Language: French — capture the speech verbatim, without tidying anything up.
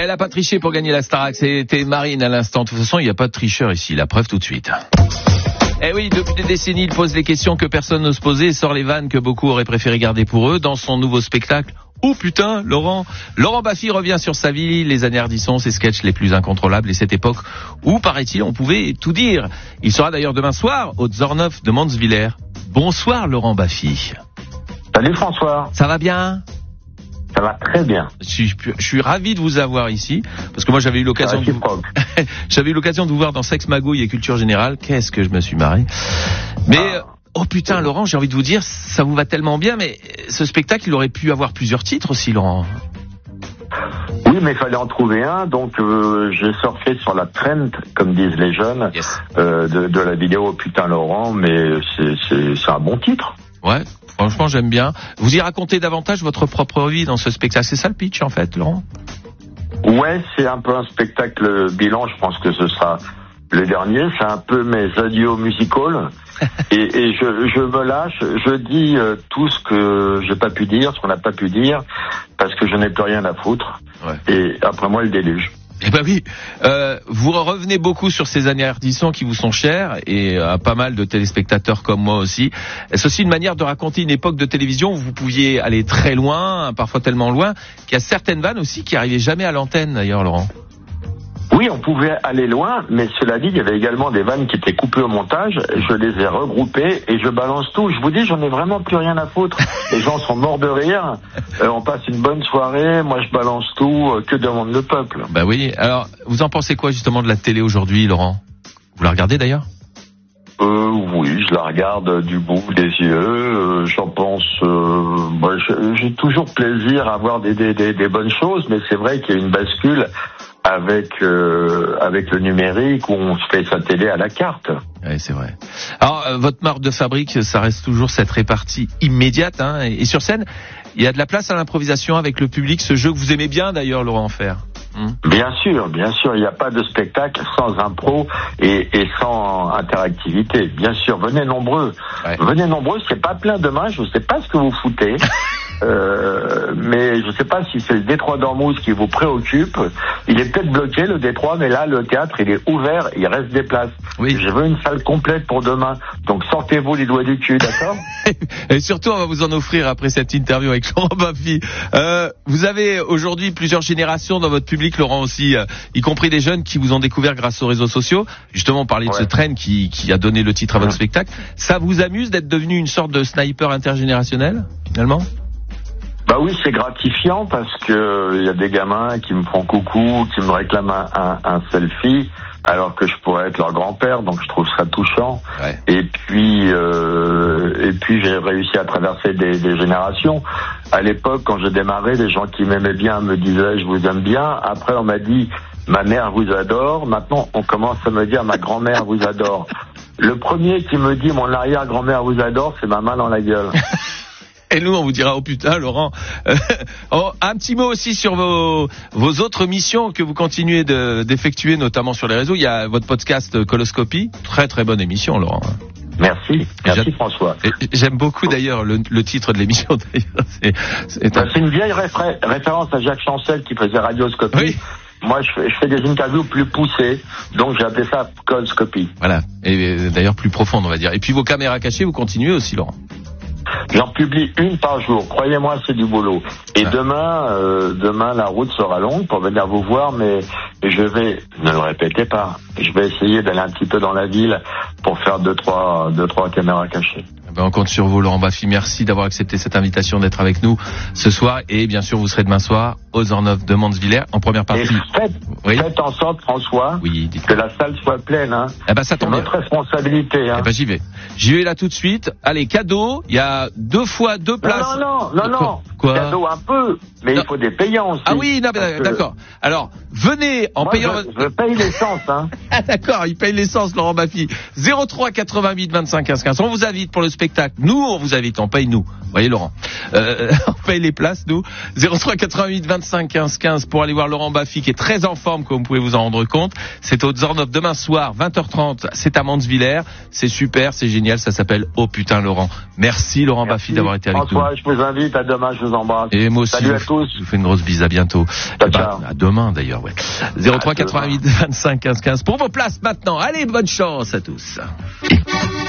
Elle a pas triché pour gagner la Starac, c'était Marine à l'instant. De toute façon, il n'y a pas de tricheur ici, la preuve tout de suite. Eh oui, depuis des décennies, il pose les questions que personne n'ose poser et sort les vannes que beaucoup auraient préféré garder pour eux dans son nouveau spectacle. Oh putain, Laurent Laurent Baffy revient sur sa vie, les années Ardisson, ses sketchs les plus incontrôlables et cette époque où, paraît-il, on pouvait tout dire. Il sera d'ailleurs demain soir au Zornhof de Mansvillers. Bonsoir Laurent Baffy. Salut François. Ça va bien ? Ça va très bien. Je suis, je suis ravi de vous avoir ici, parce que moi j'avais eu l'occasion de vous... j'avais eu l'occasion de vous voir dans Sexe, Magouille et Culture Générale. Qu'est-ce que je me suis marré. Mais, ah. oh putain Laurent, j'ai envie de vous dire, ça vous va tellement bien, mais ce spectacle, il aurait pu avoir plusieurs titres aussi, Laurent. Oui, mais il fallait en trouver un, donc euh, j'ai surfé sur la trend, comme disent les jeunes, yes. euh, de, de la vidéo oh, putain Laurent, mais c'est, c'est, c'est un bon titre. Ouais. Franchement, j'aime bien. Vous y racontez davantage votre propre vie dans ce spectacle. C'est ça le pitch, en fait, Laurent ? Ouais, c'est un peu un spectacle bilan. Je pense que ce sera le dernier. C'est un peu mes adieux musical. et, et je, je me lâche. Je dis euh, tout ce que j'ai pas pu dire, ce qu'on n'a pas pu dire, parce que je n'ai plus rien à foutre. Ouais. Et après moi, le déluge. Eh ben oui, euh, vous revenez beaucoup sur ces années Ardisson qui vous sont chères et à pas mal de téléspectateurs comme moi aussi. Est-ce aussi une manière de raconter une époque de télévision où vous pouviez aller très loin, parfois tellement loin, qu'il y a certaines vannes aussi qui arrivaient jamais à l'antenne d'ailleurs, Laurent ? Oui, on pouvait aller loin, mais cela dit, il y avait également des vannes qui étaient coupées au montage. Je les ai regroupées et je balance tout. Je vous dis, j'en ai vraiment plus rien à foutre. Les gens sont morts de rire. Euh, on passe une bonne soirée. Moi, je balance tout. Euh, que demande le peuple ? Bah oui. Alors, vous en pensez quoi justement de la télé aujourd'hui, Laurent ? Vous la regardez d'ailleurs ? Euh, oui, je la regarde du bout des yeux. Euh, j'en pense. Euh, bah, j'ai toujours plaisir à voir des, des, des, des bonnes choses, mais c'est vrai qu'il y a une bascule avec euh, avec le numérique où on se fait sa télé à la carte. Oui, c'est vrai. Alors, euh, votre marque de fabrique, ça reste toujours cette répartie immédiate, hein, et, et sur scène, il y a de la place à l'improvisation avec le public, ce jeu que vous aimez bien d'ailleurs, Laurent Fer. Hum. Bien sûr, bien sûr, il n'y a pas de spectacle sans impro et, et sans interactivité. Bien sûr, venez nombreux. Ouais. Venez nombreux, c'est pas plein demain, je ne sais pas ce que vous foutez. Euh, mais je ne sais pas si c'est le Détroit d'Ormuz qui vous préoccupe. Il est peut-être bloqué le Détroit, mais là le théâtre il est ouvert, il reste des places. Oui. Je veux une salle complète pour demain. Donc sortez-vous les doigts du cul, d'accord ? Et surtout on va vous en offrir après cette interview avec Laurent Baffy. Euh, vous avez aujourd'hui plusieurs générations dans votre public, Laurent aussi, euh, y compris des jeunes qui vous ont découvert grâce aux réseaux sociaux. Justement, on parlait ouais. de ce trend qui, qui a donné le titre à votre mmh. spectacle. Ça vous amuse d'être devenu une sorte de sniper intergénérationnel finalement ? Bah oui, c'est gratifiant parce que il y a des gamins qui me font coucou, qui me réclament un, un, un selfie, alors que je pourrais être leur grand-père, donc je trouve ça touchant. Ouais. Et puis, euh, et puis j'ai réussi à traverser des, des générations. À l'époque, quand j'ai démarré, les gens qui m'aimaient bien me disaient « je vous aime bien ». Après, on m'a dit « ma mère vous adore ». Maintenant, on commence à me dire « ma grand-mère vous adore ». Le premier qui me dit « mon arrière-grand-mère vous adore », c'est ma main dans la gueule. Et nous, on vous dira, oh putain, Laurent. Euh, oh, un petit mot aussi sur vos, vos autres missions que vous continuez de, d'effectuer, notamment sur les réseaux. Il y a votre podcast Coloscopie. Très, très bonne émission, Laurent. Merci. Merci, j'aime, François. J'aime beaucoup, d'ailleurs, le, le titre de l'émission, d'ailleurs. C'est, c'est, ben, un... c'est une vieille réfé- référence à Jacques Chancel qui faisait Radioscopie. Oui. Moi, je fais, je fais des interviews plus poussées, donc j'ai appelé ça Coloscopie. Voilà. Et d'ailleurs, plus profonde, on va dire. Et puis, vos caméras cachées, vous continuez aussi, Laurent. J'en publie une par jour. Croyez-moi, c'est du boulot. Et ah. demain, euh, demain, la route sera longue pour venir vous voir, mais je vais, ne le répétez pas, je vais essayer d'aller un petit peu dans la ville pour faire deux, trois, deux, trois caméras cachées. Ben, on compte sur vous, Laurent Baffy. Merci d'avoir accepté cette invitation, d'être avec nous ce soir. Et bien sûr, vous serez demain soir aux Zornhof de Mansvillers en première partie. Et faites, oui. faites en sorte, François, oui, que la salle soit pleine. Hein. Eh ben, ça tombe C'est notre responsabilité. Hein. Eh ben, j'y vais. J'y vais là tout de suite. Allez, cadeau. Il y a deux fois deux places. Non, non, non, non. non. Quoi ? Cadeau un peu, mais non. Il faut des payants aussi. Ah oui, non, mais d'accord. Que... Alors, venez en Moi, payant. Je, je paye l'essence, hein. Ah d'accord, il paye l'essence, Laurent Baffy. zéro trois quatre-vingt-huit vingt-cinq quinze quinze. On vous invite pour le spectacle. spectacle. Nous, on vous invite, on paye nous. Vous voyez Laurent, euh, on paye les places nous. zéro trois quatre-vingt-huit vingt-cinq quinze quinze pour aller voir Laurent Baffy qui est très en forme comme vous pouvez vous en rendre compte. C'est au Zornov demain soir vingt heures trente. C'est à Mansvillers. C'est super, c'est génial. Ça s'appelle Oh putain Laurent. Merci Laurent Merci. Baffy d'avoir été avec François, nous. Je vous invite à demain. Je vous embrasse. Et moi aussi. Salut à tous. Je vous fais une grosse bise. À bientôt. Ciao, ciao. À demain d'ailleurs. Ouais. zéro trois quatre-vingt-huit vingt-cinq quinze quinze pour vos places maintenant. Allez, bonne chance à tous.